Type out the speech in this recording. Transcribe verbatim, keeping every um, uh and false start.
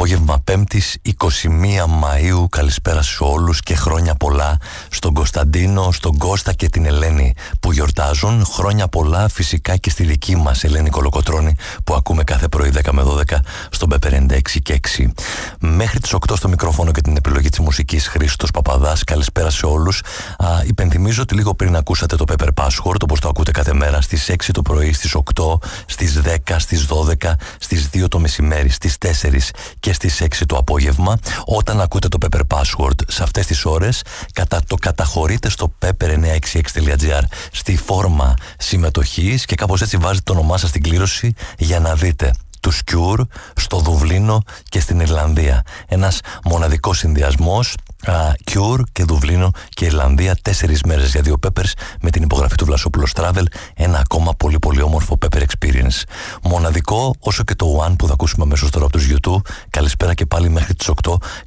Απόγευμα Πέμπτης εικοστή πρώτη Μαΐου. Καλησπέρα σε όλους και χρόνια πολλά στον Κωνσταντίνο, στον Κώστα και την Ελένη που γιορτάζουν. Χρόνια πολλά φυσικά και στη δική μας Ελένη Κολοκοτρώνη που ακούμε κάθε πρωί δέκα με δώδεκα στον Πέπερ ενενήντα έξι και έξι. Μέχρι τις οκτώ στο μικρόφωνο και την επιλογή της μουσικής Χρήστος Παπαδάς. Καλησπέρα σε όλους. Α, υπενθυμίζω ότι λίγο πριν ακούσατε το Pepper Password, όπως το ακούτε κάθε μέρα, στις έξι το πρωί, στις οκτώ, στις δέκα, στις δώδεκα, στις δύο το μεσημέρι, στις τέσσερις και στις έξι το απόγευμα. Όταν ακούτε το Pepper Password σε αυτές τις ώρες, κατα, το καταχωρείτε στο πέπερ εννιακόσια εξήντα έξι τελεία τζι άρ στη φόρμα συμμετοχής και κάπως έτσι βάζετε το όνομά σας στην κλήρωση για να δείτε τους Cure στο Δουβλίνο και στην Ιρλανδία. Ένας μοναδικός συνδυασμός, uh, Cure και Δουβλίνο και Ιρλανδία, τέσσερις μέρες για δύο Peppers με την υπογραφή του Βλασόπουλος Travel, ένα ακόμα πολύ πολύ όμορφο Pepper Experience. Μοναδικό όσο και το One που θα ακούσουμε αμέσως τώρα από τους YouTube. Καλησπέρα και πάλι μέχρι τις οκτώ.